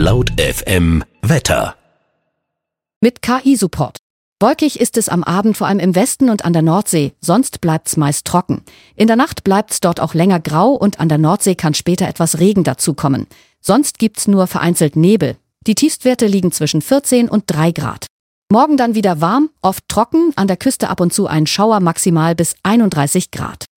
Laut FM Wetter. Mit KI-Support. Wolkig ist es am Abend vor allem im Westen und an der Nordsee, sonst bleibt's meist trocken. In der Nacht bleibt's dort auch länger grau und an der Nordsee kann später etwas Regen dazukommen. Sonst gibt's nur vereinzelt Nebel. Die Tiefstwerte liegen zwischen 14 und 3 Grad. Morgen dann wieder warm, oft trocken, an der Küste ab und zu ein Schauer, maximal bis 31 Grad.